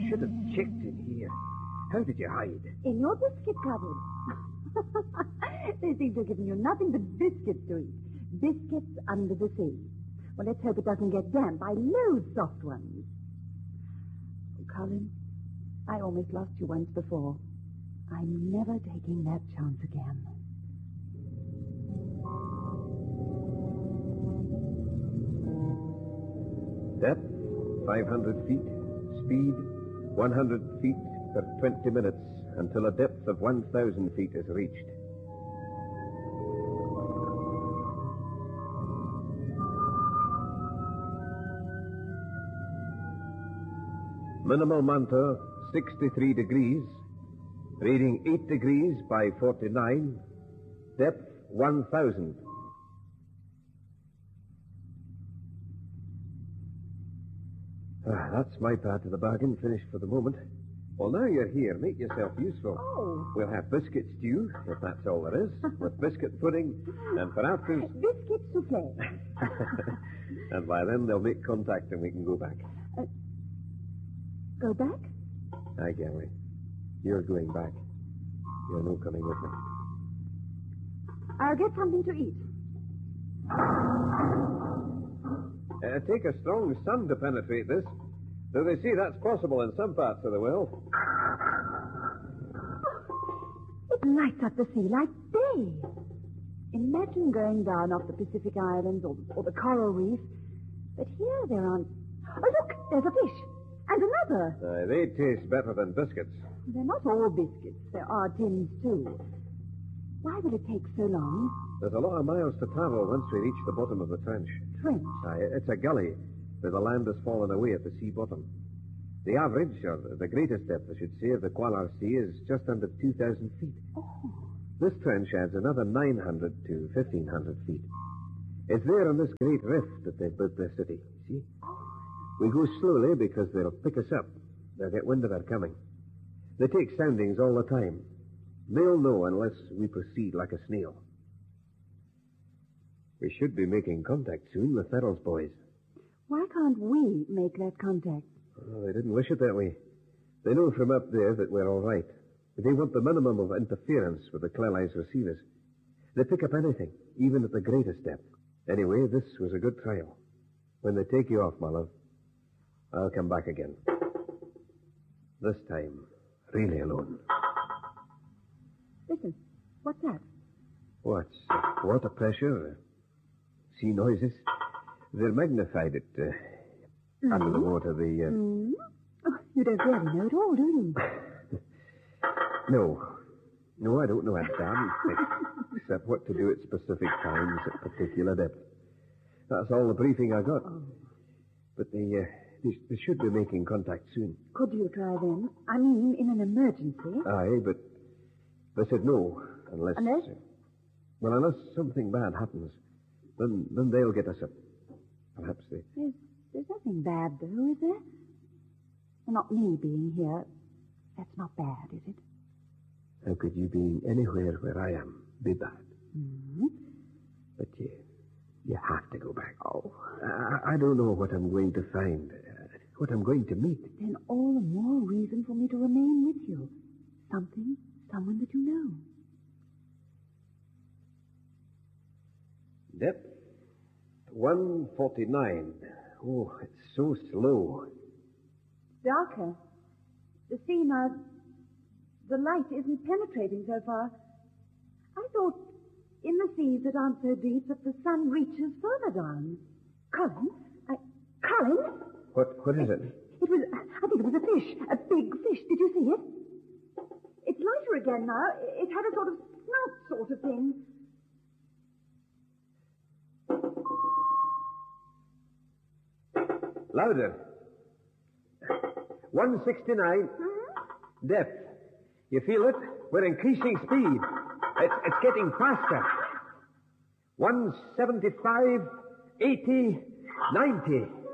should have checked in here. How did you hide? In your biscuit cupboard. They seem to have given you nothing but biscuits to eat. Biscuits under the sea. Well, let's hope it doesn't get damp. I loathe soft ones. Oh, Colin, I almost lost you once before. I'm never taking that chance again. Depth, 500 feet. Speed, 100 feet per 20 minutes until a depth of 1,000 feet is reached. Minimal mantle, 63 degrees. Reading 8 degrees by 49. Depth, 1,000. That's my part of the bargain finished for the moment. Well, now you're here, make yourself useful. Oh. We'll have biscuit stew, if that's all there is, with biscuit pudding, and for afters... Biscuit souffle. And by then they'll make contact and we can go back. Go back? Aye, Gary. You're going back. You're no coming with me. I'll get something to eat. Take a strong sun to penetrate this. Though they say that's possible in some parts of the world. It lights up the sea like day. Imagine going down off the Pacific Islands or the coral reef. But here there aren't... Oh, look, there's a fish. And another. They taste better than biscuits. They're not all biscuits. There are tins, too. Why will it take so long? There's a lot of miles to travel once we reach the bottom of the trench. Trench? It's a gully where the land has fallen away at the sea bottom. The average, or the greatest depth, I should say, of the Qualar Sea is just under 2,000 feet. Oh. This trench adds another 900 to 1,500 feet. It's there on this great rift that they've built their city, see? We go slowly because they'll pick us up. They'll get wind of our coming. They take soundings all the time. They'll know unless we proceed like a snail. We should be making contact soon with Ferrell's boys. Why can't we make that contact? Oh, they didn't wish it that way. They know from up there that we're all right. They want the minimum of interference with the Clelice receivers. They pick up anything, even at the greatest depth. Anyway, this was a good trial. When they take you off, my love, I'll come back again. This time, really alone. Listen, what's that? What's water pressure? Sea noises? They're magnified under the water. Oh, you don't really know at all, do you? No, I don't know a damn thing. Except what to do at specific times at particular depth. That's all the briefing I got. Oh. But they should be making contact soon. Could you try then? I mean, in an emergency. Aye, but they said no, unless... Unless? Unless something bad happens. Then they'll get us up. Perhaps they... There's nothing bad, though, is there? Well, not me being here. That's not bad, is it? How could you being anywhere where I am be bad? Mm-hmm. But you have to go back. Oh. I don't know what I'm going to find, what I'm going to meet. Then all the more reason for me to remain with you. Someone that you know. Depth 149. Oh, it's so slow. Darker. The sea now... The light isn't penetrating so far. I thought in the seas that aren't so deep that the sun reaches further down. Colin? Colin? What is it? It was... I think it was a fish. A big fish. Did you see it? It's lighter again now. It had a sort of snout sort of thing. Louder. 169. Depth. You feel it? We're increasing speed. It's getting faster. 175, 80, 90.